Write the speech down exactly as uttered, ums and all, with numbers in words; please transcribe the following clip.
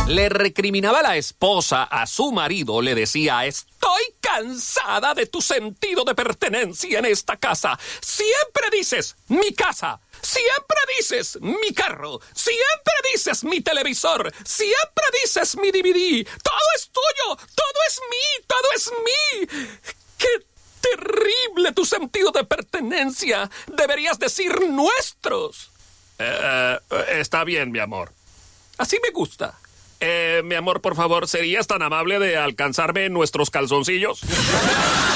Le recriminaba la esposa a su marido, le decía: estoy cansada de tu sentido de pertenencia en esta casa. Siempre dices, mi casa. Siempre dices, mi carro. Siempre dices, mi televisor. Siempre dices, mi D V D. Todo es tuyo. Todo es mí. Todo es mí. ¡Qué terrible tu sentido de pertenencia! Deberías decir nuestros. Eh, está bien, mi amor. Así me gusta. Eh, mi amor, por favor, ¿serías tan amable de alcanzarme nuestros calzoncillos?